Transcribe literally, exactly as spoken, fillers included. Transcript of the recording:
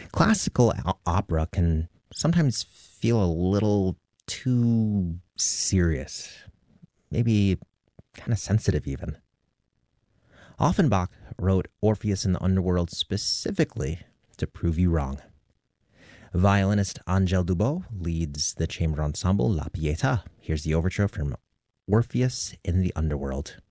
Classical o- opera can sometimes feel a little too serious, maybe kind of sensitive even. Offenbach wrote Orpheus in the Underworld specifically to prove you wrong. Violinist Angèle Dubot leads the chamber ensemble La Pietà. Here's the overture from Orpheus in the Underworld.